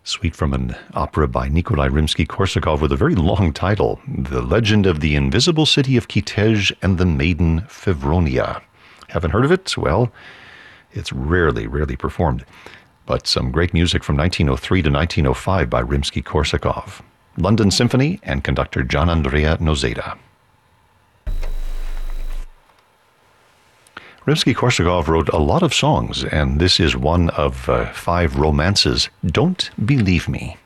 Suite from an opera by Nikolai Rimsky-Korsakov with a very long title, The Legend of the Invisible City of Kitezh and the Maiden Fevronia. Haven't heard of it? Well, it's rarely performed. But some great music from 1903 to 1905 by Rimsky-Korsakov. London Symphony and conductor Gianandrea Noseda. Rimsky-Korsakov wrote a lot of songs, and this is one of 5 romances, Don't Believe Me.